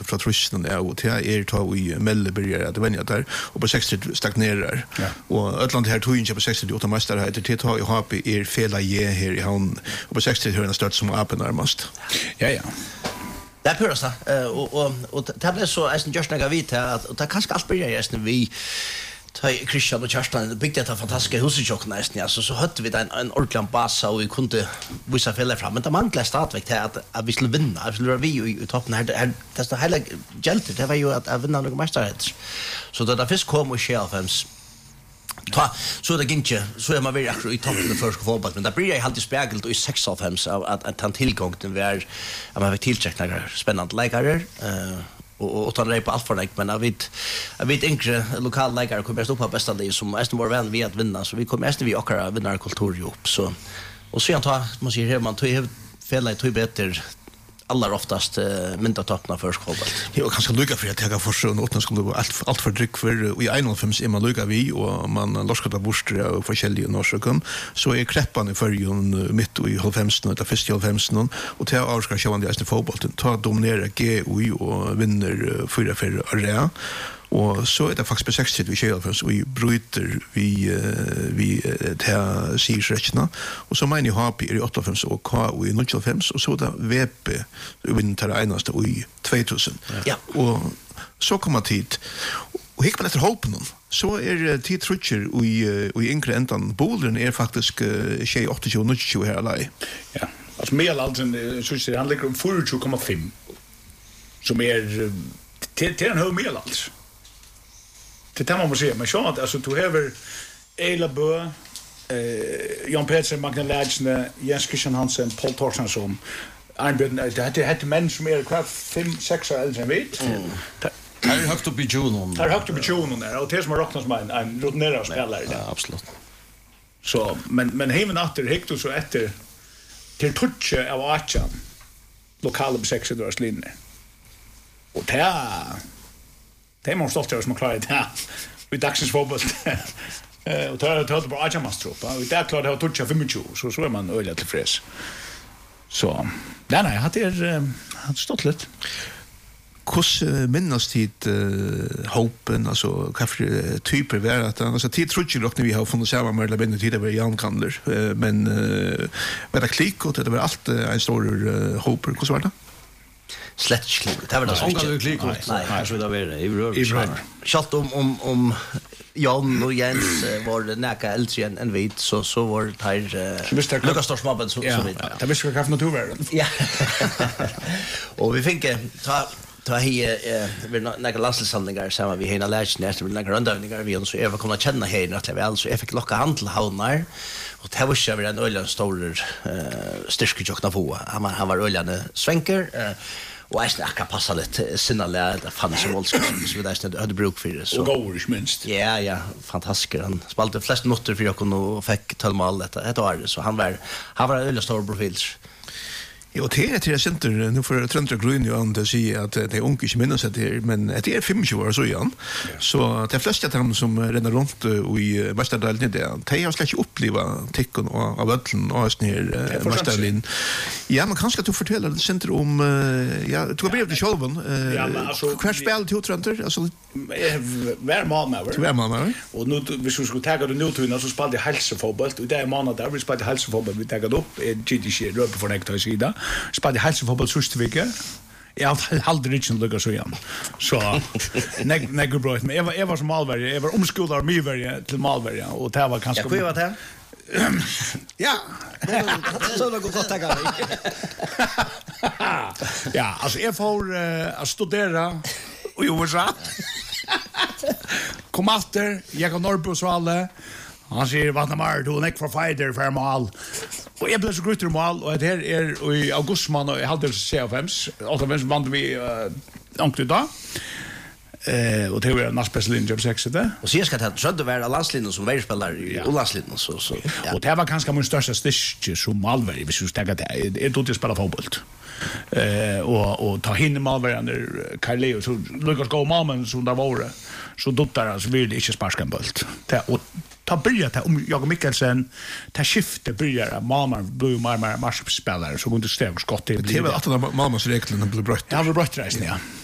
från trussen och till ta i Melle börjar att vänja där och på 60 stagnerar. Och Ötland här tog inte på 60 åtta mästare till ta i HP fela här i han och på 60 hör en start som appen närmast. Ja. Det är så och det blir så att just när vi tar att det kanske allt börjar just när vi Christian och Kerstin byggde ett fantastiskt huset nästan så hade vi en ordentlig bas och vi kunde visa fälla fram men det manglar stadväck till att vi skulle vinna vi skulle vi i toppen här det hela gällt det var ju att vinna några mästerhet så då fisk kom och Shelfams så det gick inte så man vill i toppen första fotboll men det blir ju alltid spegelt i 6 av hems att han tillgång till var att man fick tillträckna spännande läkare och ta det på allt för dig men jag vet inte lokala läkare kommer stå på bästa det som är vår vän vi att vinna så vi kommer mest vi och vinna kultur ihop så och så jag tar man säger man tar fälla i bättre allra oftast mynta toppna först fotboll. Jo, kanske lycka för att ta för så något skulle gå allt för dryck för i 1.5 är man lycka vi och man loskar bort och forskjellige norskön så är kreppan i förjon mitt i 90 och första 90 och till avskar sjön det är fotboll ta dominera GOI och vinner 4-4 area. Och så är det faktiskt på 60 vi kör för så vi bryter vi tar sirsräkna och så menar jag HP i 85 och K i 05 och så där VP vinner enaste i 2000. Ja. Och så kommer tid och hick man efter hoppen så är tid trutcher i enkla ändan bollen är faktiskt tjej 80 här alla. Ja. Alltså medelåldern så ser han ligger 42,5 som är till en hög medelålder. Det man måste säga men så att alltså du har Ela Bø Jan Petersen, Magna Lädsne, Jens Christian Hansen, Paul Torstensson. Det hette män som är kvart 5-6 år äldre än vi. Det är högt upp i Junon. Det är högt upp i Junon där och det som har räknats som en rutinerad spelare. Ja, absolut. Så men hemmen efter Hector så efter till touche av Achan lokala besexedörs linje. Och det är man stolt över som har klarat det i dagsens fotboll. Och tar det på Achan-mastrupp. Och det är klart det har touchat 25 så är man öjligt tillfreds. Så, nej, det är stått lite. Hur minnas tid hoppen, alltså kaffe typer var att alltså tid tror jag dock när vi har funnit samma med eller tid det var Jan-kandler men var det klick och det var allt en stor hopper hur var det? Slättklick. Det var det som inte klick. Nej, så det var det. I rör. Schalt om Jan och Jens var det näka äldre än vit så var det här Lucas Storsmabben så vid. Det visste jag kaffe naturvärden. Ja. Och vi fick ta vi några landslagssamlingar samma vi hela lärs nästa vi några rundövningar vi så jag kommer att känna här att väl så jag fick locka handlar och det var ju en öljan stor styrkejokna på han var öljande svänker och jag snackar passa lite sinnalä det fanns ju våldsamt så vi där hade bruk för det så och går minst. Ja, fantastiskt. Han spelade flest noter för jag kunde och fick 12 mål detta år så han var öljande stor profils. Jo, det är center nu för Trent och Grün ju att säga att det är unga inte minns att det men det är 25 år så igen. Så det flesta av dem som renner runt i mästardelen det de har släkt uppleva ticken och av öllen och snär mästarlin. Ja, man kanske du fortälla det center om ja, du blev det själven. Ja, men alltså kvar spel till Trent alltså var månader. Var månader. Och nu vi skulle ta det nu till så spelade hälsofotboll och det är månader vi spelade hälsofotboll vi tagit upp GDC röp för nektar sida. Spelade hälsofotboll sista veckan. Jag har aldrig riktigt lyckats så igen. Så negger bra. Men jag var som Malberg. Jag var omskolad Myberg till Malberg och det var kanske. Jag kunde vara det. Ja. Så det går gott att gå. Ja, alltså jag får att studera i USA. Kom efter, jag kan Norrbo så alla. Han säger Vatnamar, du är en för fighter för mål. Och jag blev så grut i mål, och det här är i augustmånad, och jag hade CFMs, 85 vann vi ångte idag. Och det var en spesiell inköp 60. Och så jag ska ta det vara landslinjen som värspelare i landslinjen så. Ja. Och det var ganska min största styrke som Malberg, hvis vi tänker det. Jag tog till att spela fotboll. Och ta hin Malberg under Carleo, så lyckas gå Malmen som det var. Så dottar alltså vill det inte sparska en boll. Och ta börja ta om Jakob Mikkelsen ta skifte börjar Malmar blir mer matchspelare så går inte steg skott till. Det var att Malmars reglerna blev brött. Ja, blev brött resten ja.